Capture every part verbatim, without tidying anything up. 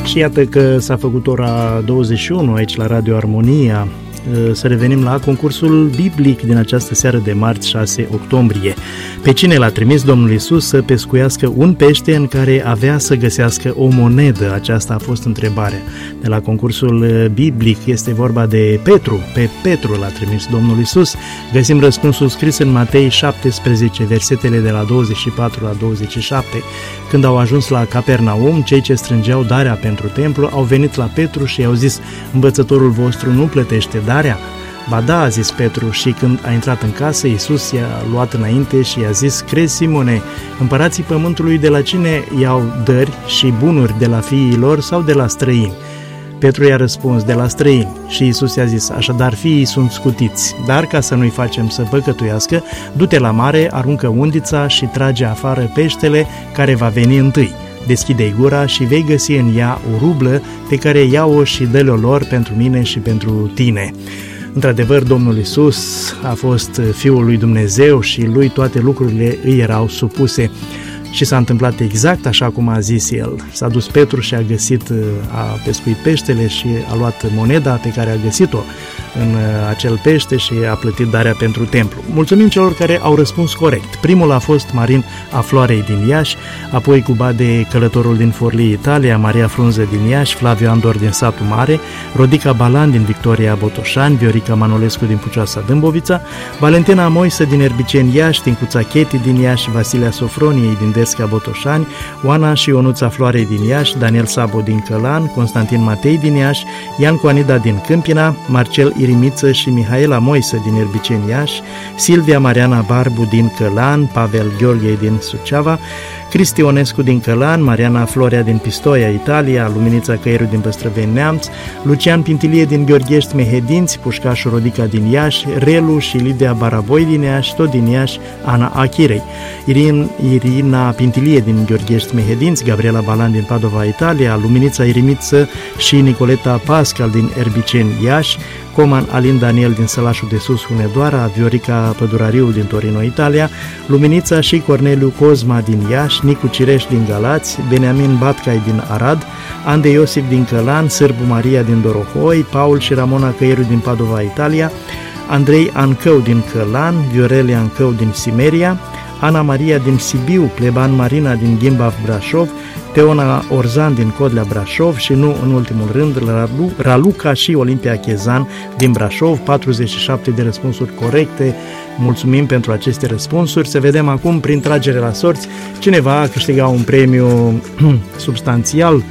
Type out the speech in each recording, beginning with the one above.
Și iată că s-a făcut ora douăzeci și unu aici la Radio Armonia. Să revenim la concursul biblic din această seară de marți șase octombrie. Pe cine l-a trimis Domnul Iisus să pescuiască un pește în care avea să găsească o monedă? Aceasta a fost întrebarea. De la concursul biblic este vorba de Petru. Pe Petru l-a trimis Domnul Iisus. Găsim răspunsul scris în Matei șaptesprezece, versetele de la douăzeci și patru la douăzeci și șapte. Când au ajuns la Capernaum, cei ce strângeau darea pentru templu au venit la Petru și i-au zis: învățătorul vostru nu plătește darea? Ba da, a zis Petru, și când a intrat în casă, Iisus i-a luat înainte și i-a zis: crezi, Simone, împărații pământului de la cine iau dări și bunuri, de la fiii lor sau de la străini? Petru i-a răspuns: de la străini. Și Iisus i-a zis: așadar fiii sunt scutiți, dar ca să nu-i facem să păcătuiască, du-te la mare, aruncă undița și trage afară peștele care va veni întâi. Deschide-i gura și vei găsi în ea o rublă pe care ia-o și dă-le-o lor pentru mine și pentru tine. Într-adevăr, Domnul Iisus a fost Fiul lui Dumnezeu și lui toate lucrurile îi erau supuse. Și s-a întâmplat exact așa cum a zis el. S-a dus Petru și a găsit, a pescuit peștele și a luat moneda pe care a găsit-o în acel pește și a plătit darea pentru templu. Mulțumim celor care au răspuns corect. Primul a fost Marin Afloarei din Iași, apoi Cuba de Călătorul din Forlii, Italia, Maria Frunză din Iași, Flaviu Andor din Satul Mare, Rodica Balan din Victoria Botoșani, Viorica Manolescu din Pucioasa Dâmbovița, Valentina Moisă din Erbiceni Iași, Tincuța Cheti din Iași, Vasilia Sofroniei din Desca Botoșani, Oana și Ionuța Floarei din Iași, Daniel Sabo din Călan, Constantin Matei din Iași, Ian Coanida din Câmpina, Marcel Irimiță și Mihaela Moisă din Erbiceni Iași, Silvia Mariana Barbu din Călan, Pavel Gheorghe din Suceava, Cristi Onescu din Călan, Mariana Florea din Pistoia, Italia, Luminița Căieru din Păstrăveni Neamț, Lucian Pintilie din Gheorghești Mehedinți, Pușcașu Rodica din Iași, Relu și Lidia Baraboi din Iași, tot din Iași, Ana Achirei, Irin, Irina Pintilie din Gheorghești Mehedinți, Gabriela Balan din Padova, Italia, Luminița Irimiță și Nicoleta Pascal din Erbiceni Iași, Coman Alin Daniel din Sălașul de Sus, Hunedoara, Viorica Pădurariu din Torino, Italia, Luminița și Corneliu Cozma din Iași, Nicu Cireș din Galați, Beniamin Batcai din Arad, Ande Iosif din Călan, Sârbu Maria din Dorohoi, Paul și Ramona Căieru din Padova, Italia, Andrei Ancău din Călan, Viorelia Ancău din Simeria, Ana Maria din Sibiu, Pleban Marina din Gimbav, Brașov, Teona Orzan din Codlea, Brașov și nu în ultimul rând Ralu, Raluca și Olimpia Chezan din Brașov. patruzeci și șapte de răspunsuri corecte. Mulțumim pentru aceste răspunsuri. Să vedem acum prin tragere la sorți cine va câștiga un premiu substanțial.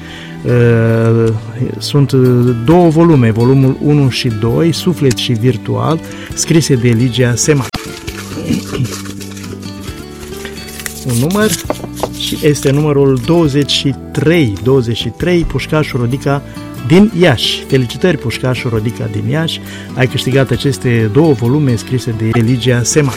Sunt două volume, volumul unu și doi, Suflet și Virtual, scrise de Ligia Seman. Un număr și este numărul douăzeci și trei, douăzeci și trei, Pușcașu Rodica din Iași. Felicitări, Pușcașu Rodica din Iași, ai câștigat aceste două volume scrise de Ligia Seman.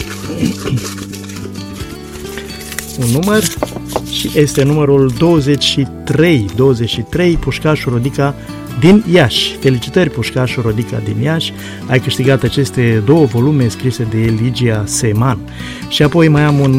Un număr și este numărul douăzeci și trei, douăzeci și trei, Pușcașu Rodica din Iași. Felicitări, Pușcașu Rodica din Iași, ai câștigat aceste două volume scrise de Ligia Seman. Și apoi mai am un